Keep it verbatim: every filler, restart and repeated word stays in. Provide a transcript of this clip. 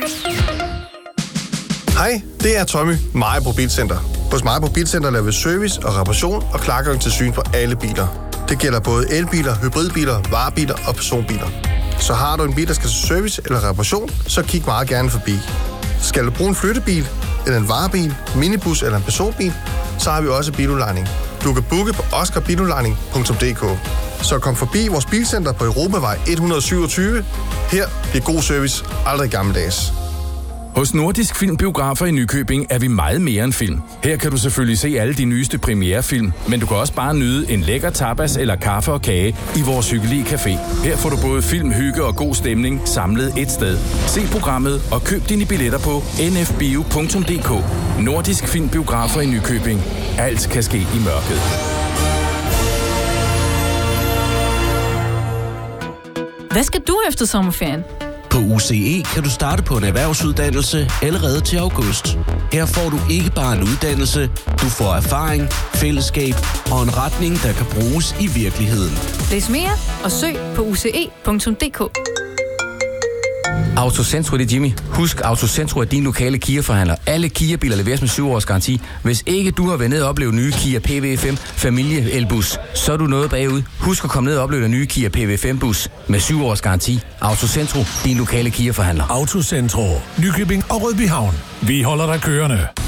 Hej, det er Tommy, Majbo Bilcenter. Hos Majbo Bilcenter laver vi service og reparation og klargøring til syn på alle biler. Det gælder både elbiler, hybridbiler, varebiler og personbiler. Så har du en bil, der skal til service eller reparation, så kig meget gerne forbi. Skal du bruge en flyttebil, eller en varebil, minibus eller en personbil, så har vi også biludlejning. Du kan booke på oscar biludlejning punktum d k. Så kom forbi vores bilcenter på Europavej et hundrede syvogtyve. Her bliver god service aldrig gammeldags. Hos Nordisk Film Biografer i Nykøbing er vi meget mere end film. Her kan du selvfølgelig se alle de nyeste premierefilm, men du kan også bare nyde en lækker tapas eller kaffe og kage i vores hyggelige café. Her får du både film, hygge og god stemning samlet et sted. Se programmet og køb dine billetter på n f bio punktum d k. Nordisk Film Biografer i Nykøbing. Alt kan ske i mørket. Hvad skal du efter sommerferien? På U C E kan du starte på en erhvervsuddannelse allerede til august. Her får du ikke bare en uddannelse, du får erfaring, fællesskab og en retning, der kan bruges i virkeligheden. Læs mere og søg på u c e punktum d k. Autocentro, det er Jimmy. Husk, Autocentro er din lokale Kia-forhandler. Alle Kia-biler leveres med syv års garanti. Hvis ikke du har været ned og oplevet nye Kia P V fem Familie Elbus, så er du noget bagud. Husk at komme ned og opleve den nye Kia P V fem Bus med syv års garanti. Autocentro, din lokale Kia-forhandler. Autocentro, Nykøbing og Rødbyhavn. Vi holder dig kørende.